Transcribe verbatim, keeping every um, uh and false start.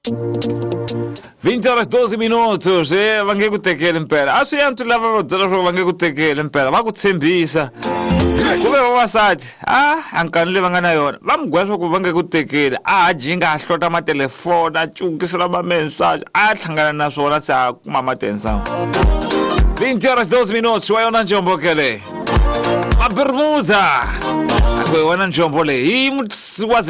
vinte horas doze minutos, eh, va nge ku tekela impela. A swi yantu lava va byela swo va nge ku tekela impela, va ku tshembisa. Kuve vavasati, ah, ankani leyi va nga na yona, va mi gwa swa ku va nge ku tekeli, a jinga a hlota matelefoni, a cukisela ma message, a hlangana na swona se a kuma matensa. vinte horas doze minutos, wa yona njombo ke leyi. Ma Bermuda. A ku hi wona njombo leyi, hi